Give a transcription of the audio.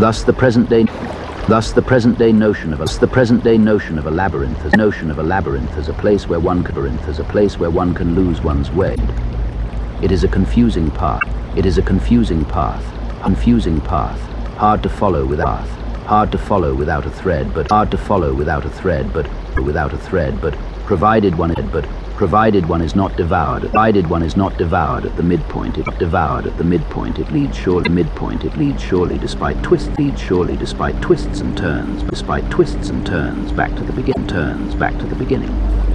Thus the present day notion of a labyrinth as a place where one can lose one's way. It is a confusing path. Hard to follow without a thread, but provided one is not devoured at the midpoint, it leads surely despite twists and turns back to the beginning.